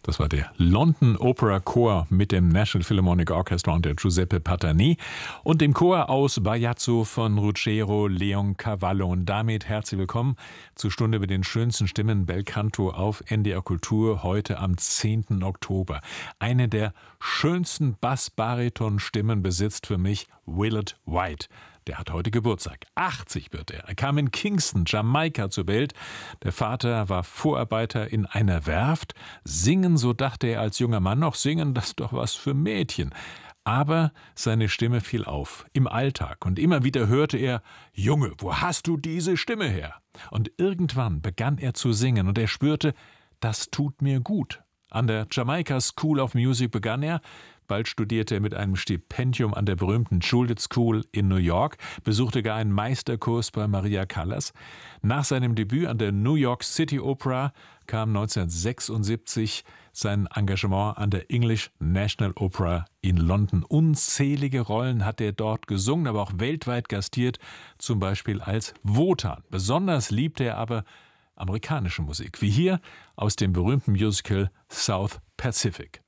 Das war der London Opera Chor mit dem National Philharmonic Orchestra und der Giuseppe Pattani und dem Chor aus Bajazzo von Ruggero Leoncavallo. Und damit herzlich willkommen zur Stunde mit den schönsten Stimmen Bel Canto auf NDR Kultur heute am 10. Oktober. Eine der schönsten Bass-Bariton-Stimmen besitzt für mich Willard White. Der hat heute Geburtstag. 80 wird er. Er kam in Kingston, Jamaika zur Welt. Der Vater war Vorarbeiter in einer Werft. Singen, so dachte er als junger Mann noch, singen, das ist doch was für Mädchen. Aber seine Stimme fiel auf, im Alltag. Und immer wieder hörte er, Junge, wo hast du diese Stimme her? Und irgendwann begann er zu singen und er spürte, das tut mir gut. An der Jamaica School of Music begann er. Bald studierte er mit einem Stipendium an der berühmten Juilliard School in New York, besuchte gar einen Meisterkurs bei Maria Callas. Nach seinem Debüt an der New York City Opera kam 1976 sein Engagement an der English National Opera in London. Unzählige Rollen hat er dort gesungen, aber auch weltweit gastiert, zum Beispiel als Wotan. Besonders liebte er aber amerikanische Musik, wie hier aus dem berühmten Musical South Pacific.